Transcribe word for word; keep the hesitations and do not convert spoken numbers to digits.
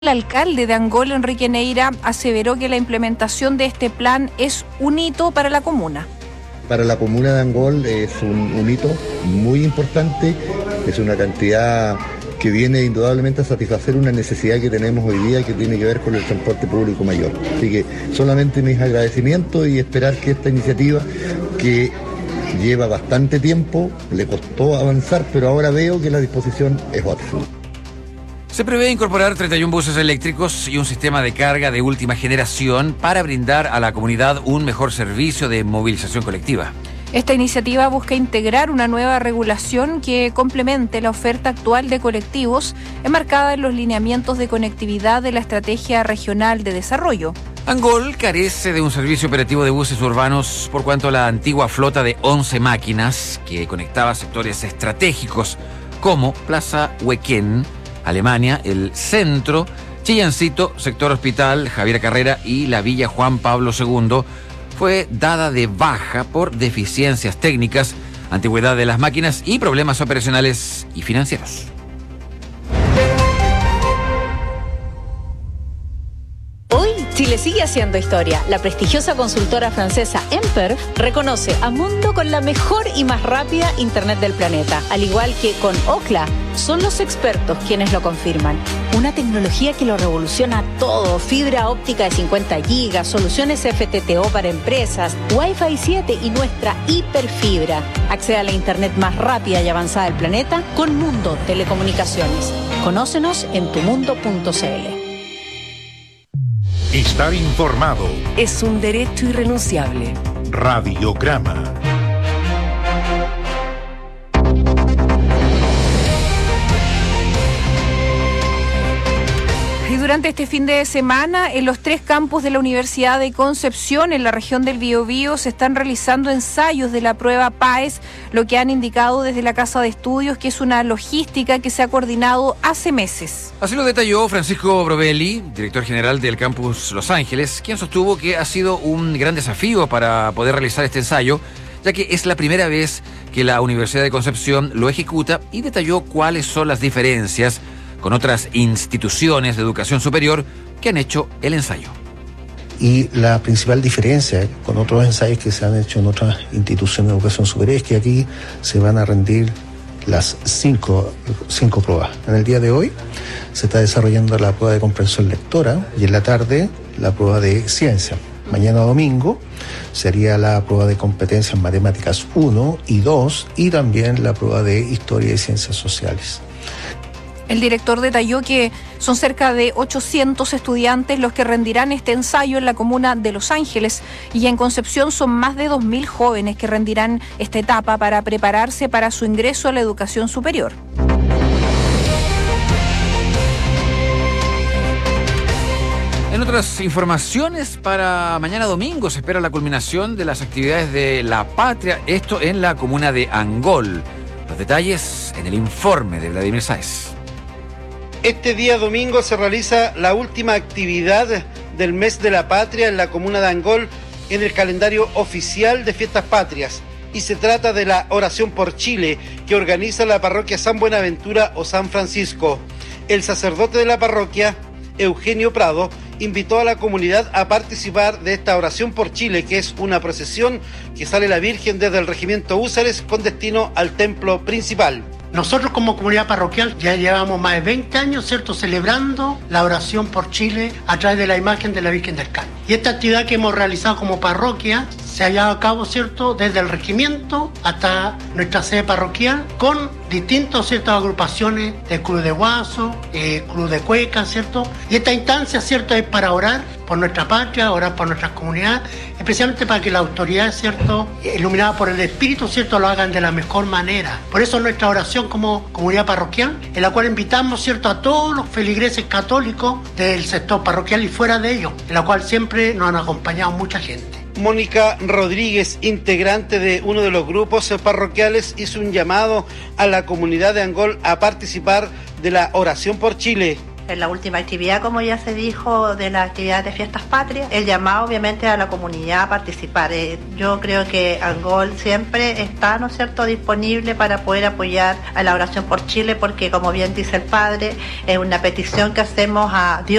El alcalde de Angol, Enrique Neira, aseveró que la implementación de este plan es un hito para la comuna. Para la comuna de Angol es un, un hito muy importante, es una cantidad que viene indudablemente a satisfacer una necesidad que tenemos hoy día que tiene que ver con el transporte público mayor. Así que solamente mis agradecimientos y esperar que esta iniciativa, que lleva bastante tiempo, le costó avanzar, pero ahora veo que la disposición es otra. Se prevé incorporar treinta y uno buses eléctricos y un sistema de carga de última generación para brindar a la comunidad un mejor servicio de movilización colectiva. Esta iniciativa busca integrar una nueva regulación que complemente la oferta actual de colectivos enmarcada en los lineamientos de conectividad de la Estrategia Regional de Desarrollo. Angol carece de un servicio operativo de buses urbanos por cuanto la antigua flota de once máquinas que conectaba sectores estratégicos como Plaza Huequén, Alemania, el Centro, Chillancito, Sector Hospital, Javier Carrera y la Villa Juan Pablo segundo fue dada de baja por deficiencias técnicas, antigüedad de las máquinas y problemas operacionales y financieros. Chile sigue haciendo historia. La prestigiosa consultora francesa Emperf reconoce a Mundo con la mejor y más rápida internet del planeta. Al igual que con Ookla, son los expertos quienes lo confirman. Una tecnología que lo revoluciona todo. Fibra óptica de cincuenta gigas, soluciones F T T O para empresas, Wi-Fi siete y nuestra hiperfibra. Accede a la internet más rápida y avanzada del planeta con Mundo Telecomunicaciones. Conócenos en tu mundo punto c l. Estar informado es un derecho irrenunciable. Radiograma. Y durante este fin de semana, en los tres campus de la Universidad de Concepción, en la región del Biobío, se están realizando ensayos de la prueba PAES, lo que han indicado desde la Casa de Estudios, que es una logística que se ha coordinado hace meses. Así lo detalló Francisco Brovelli, director general del campus Los Ángeles, quien sostuvo que ha sido un gran desafío para poder realizar este ensayo, ya que es la primera vez que la Universidad de Concepción lo ejecuta, y detalló cuáles son las diferencias con otras instituciones de educación superior que han hecho el ensayo. Y la principal diferencia con otros ensayos que se han hecho en otras instituciones de educación superior es que aquí se van a rendir las cinco, cinco pruebas. En el día de hoy se está desarrollando la prueba de comprensión lectora y en la tarde la prueba de ciencia. Mañana domingo sería la prueba de competencia en matemáticas uno y dos y también la prueba de historia y ciencias sociales. El director detalló que son cerca de ochocientos estudiantes los que rendirán este ensayo en la comuna de Los Ángeles, y en Concepción son más de dos mil jóvenes que rendirán esta etapa para prepararse para su ingreso a la educación superior. En otras informaciones, para mañana domingo se espera la culminación de las actividades de la Patria, esto en la comuna de Angol. Los detalles en el informe de Vladimir Sáez. Este día domingo se realiza la última actividad del mes de la patria en la comuna de Angol en el calendario oficial de fiestas patrias, y se trata de la oración por Chile que organiza la parroquia San Buenaventura o San Francisco. El sacerdote de la parroquia, Eugenio Prado, invitó a la comunidad a participar de esta oración por Chile, que es una procesión que sale la Virgen desde el regimiento Húsares con destino al templo principal. Nosotros como comunidad parroquial ya llevamos más de veinte años, ¿cierto?, celebrando la oración por Chile a través de la imagen de la Virgen del Carmen. Y esta actividad que hemos realizado como parroquia se ha llevado a cabo, ¿cierto?, desde el regimiento hasta nuestra sede parroquial, con distintas, ciertas agrupaciones del Club de Guaso, eh, Club de Cueca, ¿cierto? Y esta instancia, ¿cierto?, es para orar por nuestra patria, orar por nuestras comunidades, especialmente para que las autoridades, ¿cierto?, iluminadas por el Espíritu, ¿cierto?, lo hagan de la mejor manera. Por eso nuestra oración como comunidad parroquial, en la cual invitamos, ¿cierto?, a todos los feligreses católicos del sector parroquial y fuera de ellos, en la cual siempre nos han acompañado mucha gente. Mónica Rodríguez, integrante de uno de los grupos parroquiales, hizo un llamado a la comunidad de Angol a participar de la oración por Chile. en la última actividad, como ya se dijo, de la actividad de Fiestas Patrias, el llamado obviamente a la comunidad a participar. Eh, yo creo que Angol siempre está, ¿no es cierto?, disponible para poder apoyar a la oración por Chile, porque como bien dice el padre, es una petición que hacemos a Dios